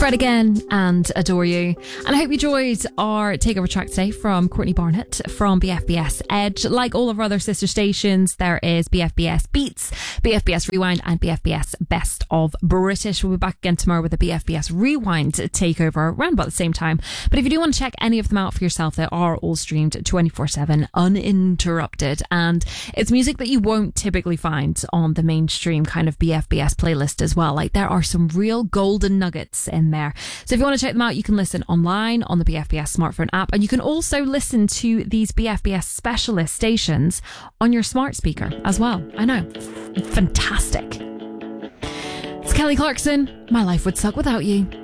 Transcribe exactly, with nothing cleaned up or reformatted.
Fred again and Adore You. And I hope you enjoyed our takeover track today from Courtney Barnett from B F B S Edge. Like all of our other sister stations, there is B F B S Beats, B F B S Rewind and B F B S Best of British. We'll be back again tomorrow with a B F B S Rewind takeover around about the same time. But if you do want to check any of them out for yourself, they are all streamed twenty-four seven uninterrupted. And it's music that you won't typically find on the mainstream kind of B F B S playlist as well. Like there are some real golden nuggets in there. So if you want to check them out, you can listen online on the B F B S smartphone app, and you can also listen to these B F B S specialist stations on your smart speaker as well. I know, fantastic. It's Kelly Clarkson. My life would suck without you.